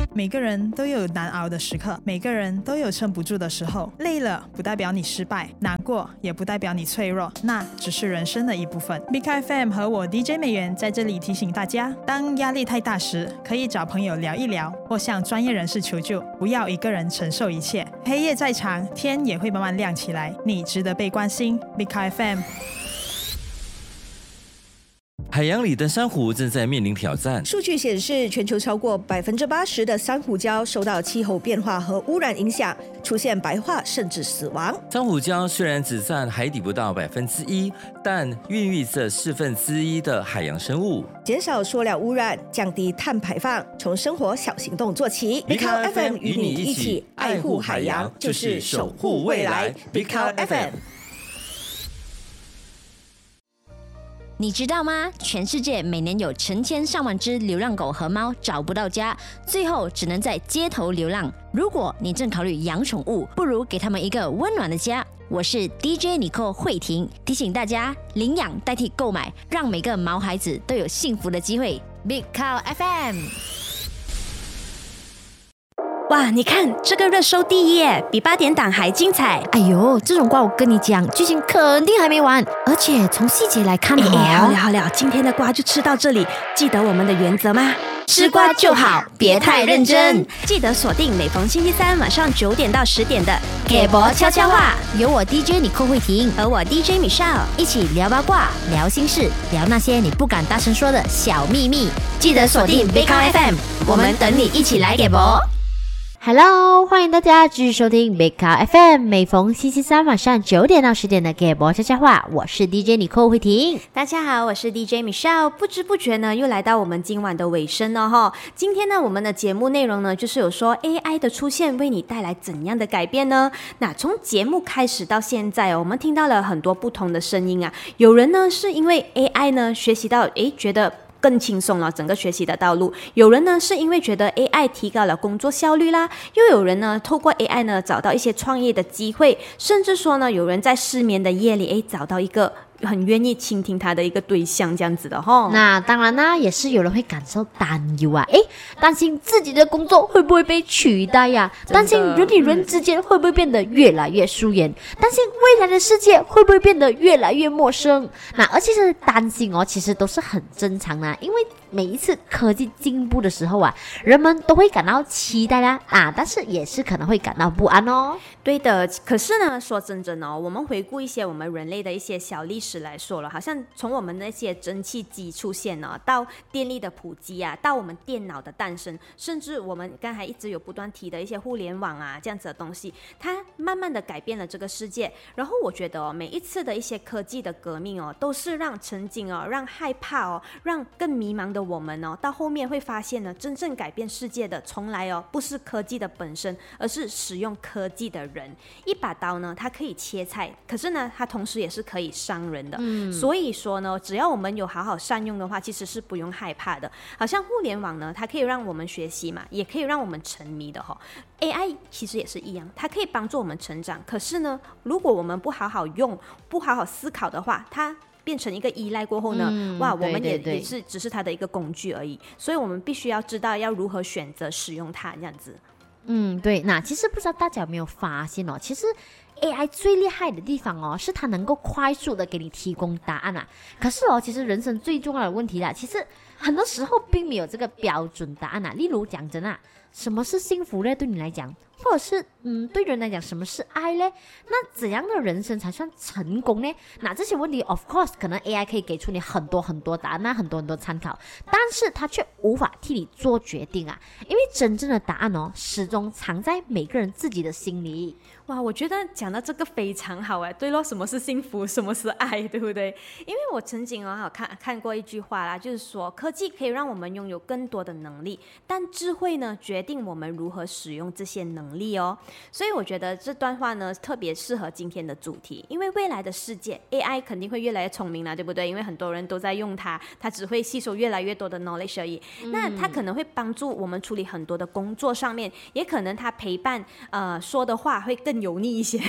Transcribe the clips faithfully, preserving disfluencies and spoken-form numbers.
每个人都有难熬的时刻，每个人都有撑不住的时候。累了不代表你失败，难过也不代表你脆弱，那只是人生的一部分。Big F M 和我 D J 美元在这里提醒大家，当压力太大时，可以找朋友聊一聊，或向专业人士求救，不要一个人承受一切。黑夜再长，天也会慢慢亮起来，你值得被关心。Big F M。 海洋里的珊瑚正在面临挑战。 数据显示，全球超过百分之八十的珊瑚礁受到气候变化和污染影响，出现白化甚至死亡。 珊瑚礁虽然只占海底不到百分之一，但孕育着四分之一的海洋生物。 减少塑料污染，降低碳排放，从生活小行动做起。 Big Big F M F M 与你一起爱护海洋，就是守护未来。Big F M。 你知道吗？全世界每年有成千上万只流浪狗和猫找不到家，最后只能在街头流浪。如果你正考虑养宠物，不如给他们一个温暖的家。我是 D J 尼寇慧婷，提醒大家领养代替购买，让每个毛孩子都有幸福的机会。Big Cow F M。 哇，你看这个热搜第一耶，比八点档还精彩。 哎呦，这种瓜我跟你讲，剧情肯定还没完，而且从细节来看哦。 哎，好了好了，今天的瓜就吃到这里，记得我们的原则吗？ 吃瓜就好，别太认真。 记得锁定每逢星期三晚上九点到十点的给博悄悄话，由我 D J 尼寇慧婷和我 D J Michelle 一起聊八卦、聊心事、聊那些你不敢大声说的小秘密。记得锁定 Big F M， 我们等你一起来给博。Hello， 欢迎大家继续收听 Big Cow F M， 每逢星期三晚上九点到十点的给博悄悄话，我是 D J 尼寇慧婷。 大家好，我是 D J Michelle。不知不觉呢，又来到我们今晚的尾声了哈。今天呢，我们的节目内容呢，就是有说 A I 的出现为你带来怎样的改变呢？那从节目开始到现在哦，我们听到了很多不同的声音啊。有人呢是因为 A I 呢学习到，诶，觉得更轻松了整个学习的道路。有人呢是因为觉得 A I 提高了工作效率啦，又有人呢透过 A I 呢找到一些创业的机会，甚至说呢有人在失眠的夜里诶找到一个很愿意倾听他的一个对象，这样子的齁。 那当然啦，也是有人会感受担忧啊，诶，担心自己的工作会不会被取代呀、啊？担心人与人之间会不会变得越来越疏远？担心未来的世界会不会变得越来越陌生？那而且是担心哦，其实都是很正常的，因为每一次科技进步的时候啊，人们都会感到期待啦啊，但是也是可能会感到不安哦。 对的，可是呢，说真正哦，我们回顾一些我们人类的一些小历史来说了，好像从我们那些蒸汽机出现呢，到电力的普及啊，到我们电脑的诞生，甚至我们刚才一直有不断提的一些互联网啊这样子的东西，它慢慢的改变了这个世界。然后我觉得哦，每一次的一些科技的革命哦，都是让曾经哦，让害怕哦，让更迷茫的我们哦，到后面会发现呢，真正改变世界的从来哦不是科技的本身，而是使用科技的人。一把刀呢，它可以切菜，可是呢，它同时也是可以伤人的。嗯，所以说呢，只要我们有好好善用的话，其实是不用害怕的。好像互联网呢，它可以让我们学习嘛，也可以让我们沉迷的哈。A I 其实也是一样，它可以帮助我们成长。可是呢，如果我们不好好用，不好好思考的话，它变成一个依赖过后呢，嗯、哇，我们也也是只是它的一个工具而已。所以我们必须要知道要如何选择使用它，这样子。 嗯，对，那其实不知道大家有没有发现哦，其实 A I 最厉害的地方哦，是它能够快速的给你提供答案啊。可是哦，其实人生最重要的问题啦，其实很多时候并没有这个标准答案啊。例如讲真啊，什么是幸福呢？对你来讲，或者是嗯，对人来讲，什么是爱呢？那怎样的人生才算成功呢？那这些问题 ，of course， 可能 A I 可以给出你很多很多答案，那很多很多参考，但是它却无法替你做决定啊，因为真正的答案哦，始终藏在每个人自己的心里。 哇，我觉得讲到这个非常好哎，对咯，什么是幸福，什么是爱，对不对？因为我曾经哦看看过一句话啦，就是说科技可以让我们拥有更多的能力，但智慧呢决定我们如何使用这些能力哦。所以我觉得这段话呢特别适合今天的主题，因为未来的世界 A I 肯定会越来越聪明啦，对不对？因为很多人都在用它，它只会吸收越来越多的 knowledge 而已。嗯、那它可能会帮助我们处理很多的工作上面，也可能它陪伴呃说的话会更油腻一些，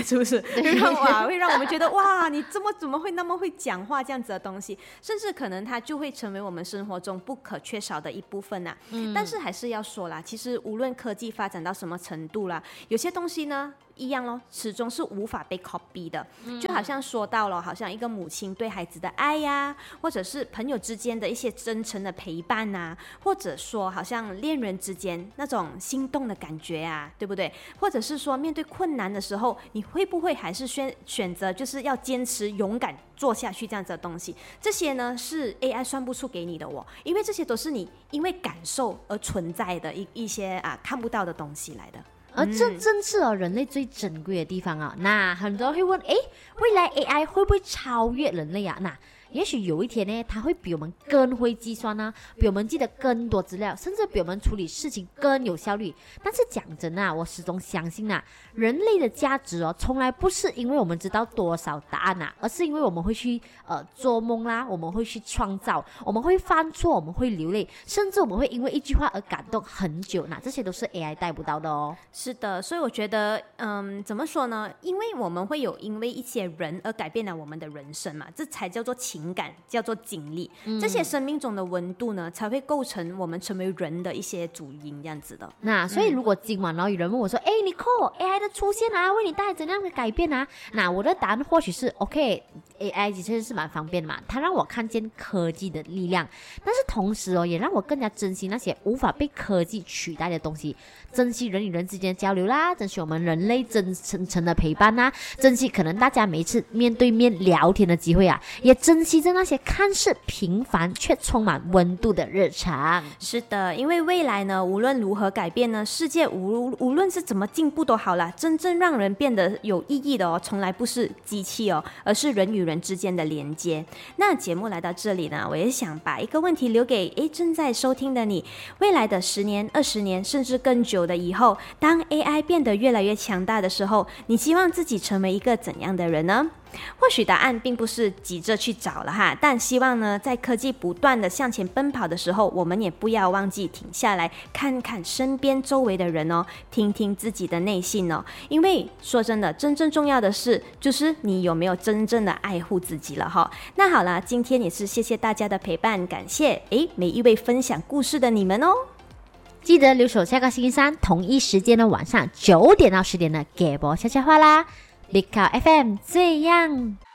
是不是？让哇会让我们觉得哇，你这么怎么会那么会讲话这样子的东西，甚至可能它就会成为我们生活中不可缺少的一部分啊。嗯、但是还是要说啦，其实无论科技发展到什么程度啦，有些东西呢一样咯，始终是无法被 copy 的。嗯、就好像说到了，好像一个母亲对孩子的爱呀、啊，或者是朋友之间的一些真诚的陪伴啊，或者说好像恋人之间那种心动的感觉啊，对不对？或者是说面对困难的时候，你会不会还是选选择就是要坚持勇敢做下去这样子的东西？这些呢是 A I 算不出给你的哦，因为这些都是你因为感受而存在的一一些啊看不到的东西来的。 而这正是哦人类最珍贵的地方啊、哦。那很多人会问，诶，未来 A I 会不会超越人类啊？那也许有一天呢，它会比我们更会计算啊，比我们记得更多资料，甚至比我们处理事情更有效率。但是讲真啊，我始终相信啊，人类的价值哦，从来不是因为我们知道多少答案啊，而是因为我们会去呃做梦啦，我们会去创造，我们会犯错，我们会流泪，甚至我们会因为一句话而感动很久。那这些都是 A I 带不到的哦。 是的，所以我觉得，嗯，怎么说呢？因为我们会有因为一些人而改变了我们的人生嘛，这才叫做情。情感叫做经历、嗯、这些生命中的温度呢，才会构成我们成为人的一些主因这样子的。 那所以如果今晚然后有人问我说，哎、嗯，你 Nicole A I 的出现啊，为你带来怎样的改变啊？那我的答案或许是 OK， A I 其实是蛮方便的嘛，它让我看见科技的力量，但是同时哦，也让我更加珍惜那些无法被科技取代的东西，珍惜人与人之间的交流啦，珍惜我们人类真诚诚的陪伴啦，珍惜可能大家每一次面对面聊天的机会啊，也珍惜着那些看似平凡却充满温度的日常。 是的，因为未来呢，无论如何改变呢，世界无无论是怎么进步都好啦，真正让人变得有意义的哦，从来不是机器哦，而是人与人之间的连接。那节目来到这里呢，我也想把一个问题留给诶正在收听的你，未来的十年、二十年，甚至更久的以后，当 A I 变得越来越强大的时候，你希望自己成为一个怎样的人呢？或许答案并不是急着去找了哈，但希望呢，在科技不断的向前奔跑的时候，我们也不要忘记停下来，看看身边周围的人哦，听听自己的内心哦。因为说真的，真正重要的是，就是你有没有真正的爱护自己了哈。那好了，今天也是谢谢大家的陪伴，感谢诶每一位分享故事的你们哦。 记得留守下个星期三同一时间的晚上九点到十点的给播悄悄话啦。Big Cow F M 这样。